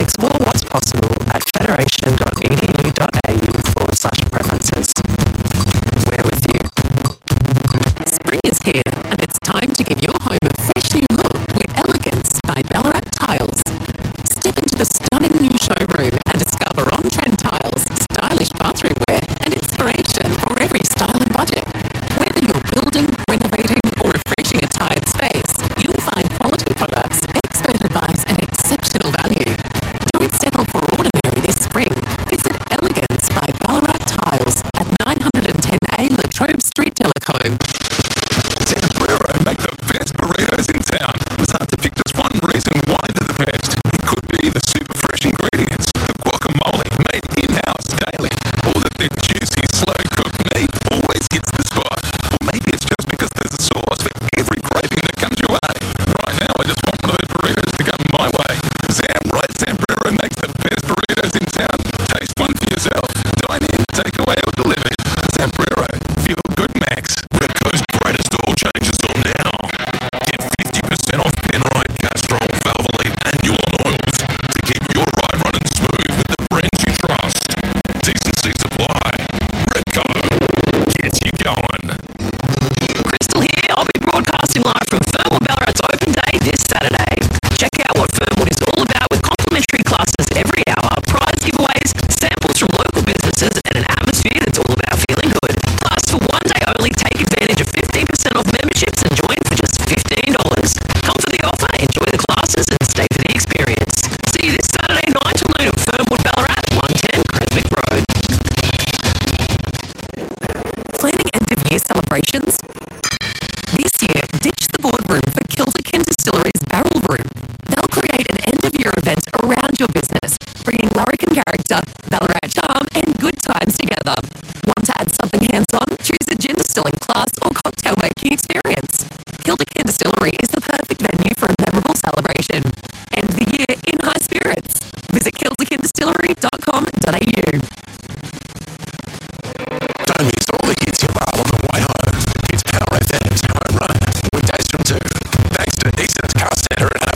Explore what's possible at federation.edu.au/preferences. We're with you. Spring is here, and it's time to give your home a fresh new look with Elegance by Ballarat Tiles. Step into the stunning new showroom and discover on-trend tiles, stylish bathroom wear, and inspiration for every style and budget. Whether you're building, renovating, or refreshing a tired space, you'll find quality products, expert advice, and exceptional value. Don't settle for ordinary this spring. Visit Elegance by Ballarat Tiles at 910A Latrobe Street, Telecombe. Zambrero make the best burritos in town. It's hard to pick just one reason why they're the best. It could be the super fresh ingredients, the guacamole made in-house daily, or that their juicy, slow-cooked meat always hits the spot. Or maybe it's just because there's a sauce for every craving that comes your way. Right now, I just want one of those burritos to come my way. Zambrero makes the best burritos in town. Taste one for yourself. Dine in, take away, or delivered. Zambrero, feel good, Max. Redco's greatest oil changes on now. Get 50% off Penrite, Castrol, Valvoline, and Yuan oils to keep your ride running smooth with the brands you trust. Decency Supply. Redco gets you going. Crystal here. I'll be broadcasting live from Fernwood Ballarat's Open Day this Saturday. Check out what Fernwood is all about with complimentary classes every hour, prize giveaways, samples from local businesses, and an atmosphere that's all about feeling good. Plus, for one day only, take advantage of 15% off memberships and join for just $15. Come for the offer, enjoy the classes, and stay for the experience. See you this Saturday, 9 to noon at Fernwood Ballarat, 110 Creswick Road. Planning end-of-year celebrations? This year, ditch the boardroom for Kilderkin Distillery's Barrel Room. They'll create an end-of-year event around your business, bringing larrikin character, Ballarat charm, and good times together. Want to add something hands-on? Choose a gin distilling class or cocktail making experience. Kilderkin Distillery is the perfect venue for a memorable celebration. End the year in high spirits. Visit kilderkindistillery.com.au. Don't miss all the hits you've